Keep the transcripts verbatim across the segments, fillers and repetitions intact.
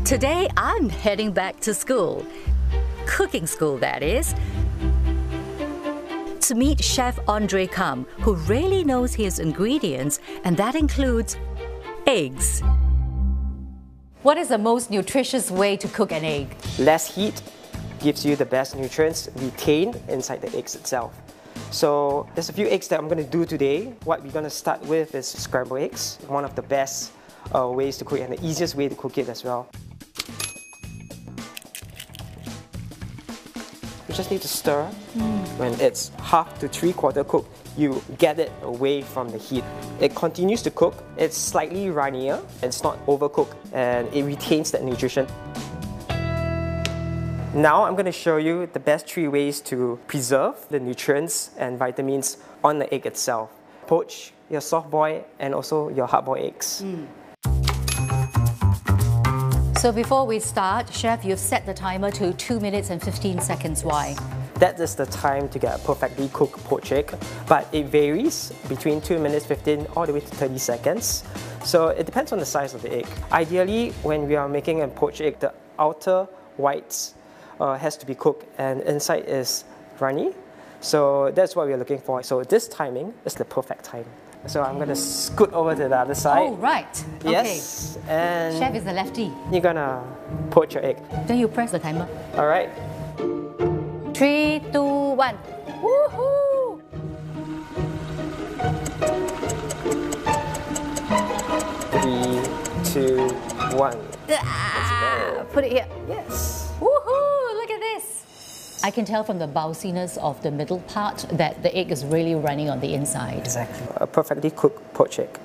Today I'm heading back to school, cooking school that is, to meet Chef Andre Kam, who really knows his ingredients, and that includes eggs. What is the most nutritious way to cook an egg? Less heat gives you the best nutrients retained inside the eggs itself. So there's a few eggs that I'm going to do today. What we're going to start with is scrambled eggs, one of the best uh, ways to cook it and the easiest way to cook it as well. You just need to stir. Mm. When it's half to three quarter cooked, you get it away from the heat. It continues to cook, it's slightly runnier, it's not overcooked, and it retains that nutrition. Now I'm going to show you the best three ways to preserve the nutrients and vitamins on the egg itself. Poach, your soft boil, and also your hard boiled eggs. Mm. So before we start, Chef, you've set the timer to two minutes and fifteen seconds. Why? That is the time to get a perfectly cooked poached egg, but it varies between two minutes fifteen all the way to thirty seconds. So it depends on the size of the egg. Ideally, when we are making a poached egg, the outer whites uh, has to be cooked and inside is runny. So that's what we're looking for. So this timing is the perfect time. So I'm going to scoot over to the other side. Oh, right. Yes. Okay. And Chef is the lefty. You're going to poach your egg. Then you press the timer. All right. Three, two, one. Woohoo! Three, two, one. Ah, put it here. Yes. Woohoo! Look at this. I can tell from the bounciness of the middle part that the egg is really running on the inside. Exactly. A perfectly cooked poached egg.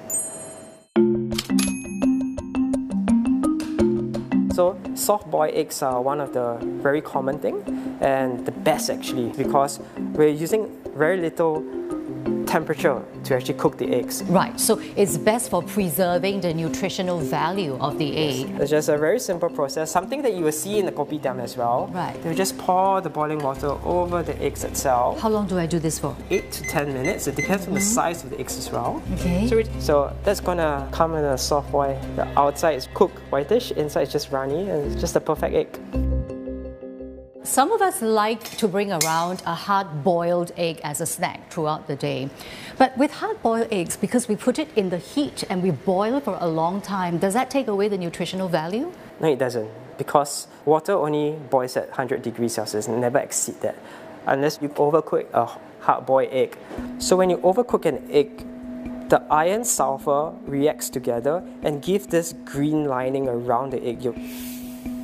So soft-boiled eggs are one of the very common thing and the best actually, because we're using very little temperature to actually cook the eggs. Right, so it's best for preserving the nutritional value of the egg. It's just a very simple process, something that you will see in the kopitiam as well. Right. They just pour the boiling water over the eggs itself. How long do I do this for? eight to ten minutes. It depends on the size of the eggs as well. Okay. So, it, so that's gonna come in a soft boil. The outside is cooked whitish, inside is just runny, and it's just a perfect egg. Some of us like to bring around a hard-boiled egg as a snack throughout the day. But with hard-boiled eggs, because we put it in the heat and we boil it for a long time, does that take away the nutritional value? No, it doesn't. Because water only boils at one hundred degrees Celsius and never exceed that. Unless you overcook a hard-boiled egg. So when you overcook an egg, the iron sulfur reacts together and give this green lining around the egg yolk.